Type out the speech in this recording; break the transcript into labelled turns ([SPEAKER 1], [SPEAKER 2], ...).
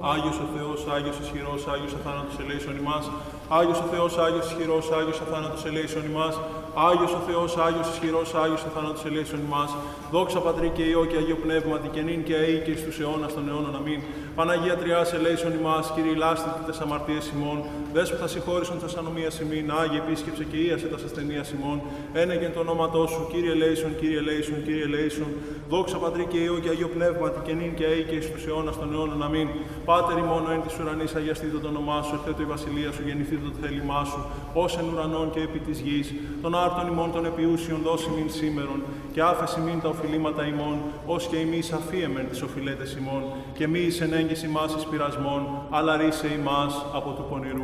[SPEAKER 1] Άγιος ο Θεός, Άγιος ισχυρός, Άγιος αθάνατος ελέησον ημάς. Άγιος ο Θεός, Άγιος ισχυρός, Άγιος αθάνατος ελέησον ημάς. Άγιος ο Θεός, Άγιος ισχυρός, Άγιος αθάνατος ελέησον ημάς. Δόξα Πατρί και Υιό και Αγίο Πνεύματι και νυν και αεί και εις τους αιώνας των αιώνων. Αμήν. Παναγία Τριάς ελέησον ημάς, Κύριε λάστητη τες αμαρτίες ημών, Δέσποτα συγχώρησον τας ανομίας ημίν, Άγιε επίσκεψε και ίασε τας ασθενείας ημών, ένεγεν το ονόματό σου, Κύριε ελέησον, Κύριε ελέησον, Κύριε ελέησον. Δόξα Πατρί και Υιό και Αγίο Πνεύματι και νυν και αεί και εις τους αιώνας των αιώνων. Αμήν. Πάτερ ημών εν της ουρανής, αγιαστήτω το όνομά σου, ερθέτω η βασιλεία σου, γεννηθήτω το θέλημά σου, ως εν ουρανών και επί της γης. Των άρτων ημών των επιούσιων δώσει μην σήμερον, και άφεση μην τα οφειλήματα ημών, ως και εμείς αφίεμεν τις οφειλέτες ημών, και μη εις ενέγγιση μας εις πειρασμών, αλλά ρίσε ημάς από του πονηρού.